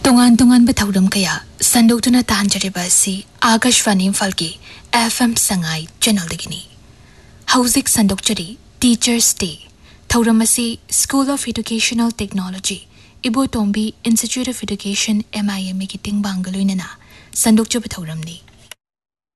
तोंगान तोंगान बथौरम कया संदोक्तुना तांजरिबा असि आकाशवाणी इम्फाल की FM Sangai channel दगिनी हौजिक संदोक्चरी teachers day थौरम असि school of educational technology इबोटोंबी institute of education MIMA की टिंगबांग लोइनना संदोक्चब थौरमनी